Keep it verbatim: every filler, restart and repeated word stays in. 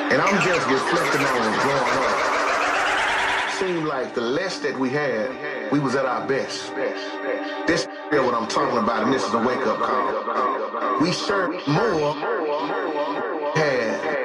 And I'm just reflecting on growing up. Seemed like the less that we had, we was at our best. This is what I'm talking about, and this is a wake-up call. We serve more